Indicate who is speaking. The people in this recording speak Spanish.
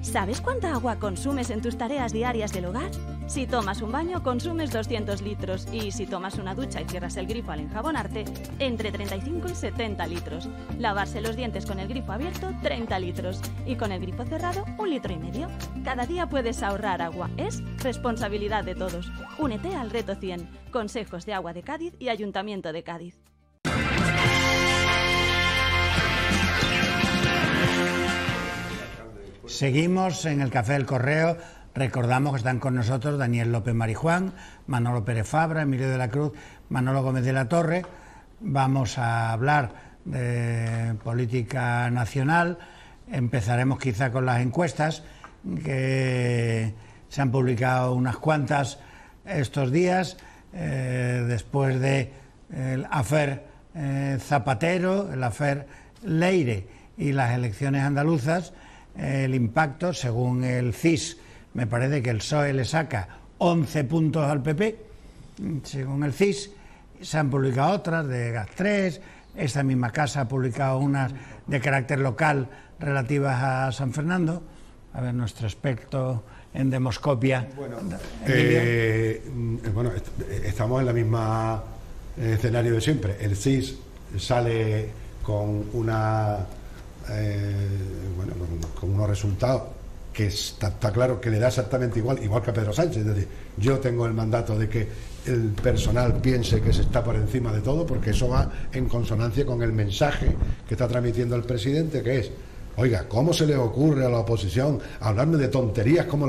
Speaker 1: ¿Sabes cuánta agua consumes en tus tareas diarias del hogar? Si tomas un baño, consumes 200 litros y si tomas una ducha y cierras el grifo al enjabonarte, entre 35 y 70 litros. Lavarse los dientes con el grifo abierto, 30 litros y con el grifo cerrado, 1,5 litros. Cada día puedes ahorrar agua. Es responsabilidad de todos. Únete al Reto 100. Consejos de Agua de Cádiz y Ayuntamiento de Cádiz.
Speaker 2: Seguimos en el Café del Correo. Recordamos que están con nosotros Daniel López Marijuán, Manolo Pérez Fabra, Emilio de la Cruz, Manolo Gómez de la Torre. Vamos a hablar de política nacional. Empezaremos quizá con las encuestas, que se han publicado unas cuantas estos días, después de el affair Zapatero, el affair Leire y las elecciones andaluzas. El impacto, según el CIS, me parece que el PSOE le saca 11 puntos al PP, según el CIS. Se han publicado otras de GAS3, esta misma casa ha publicado unas de carácter local relativas a San Fernando. A ver, nuestro experto en demoscopia.
Speaker 3: Bueno, estamos en la misma escenario de siempre. El CIS sale con una con unos resultados que está claro que le da exactamente igual que a Pedro Sánchez. Es decir, yo tengo el mandato de que el personal piense que se está por encima de todo, porque eso va en consonancia con el mensaje que está transmitiendo el presidente, que es: oiga, ¿cómo se le ocurre a la oposición hablarme de tonterías como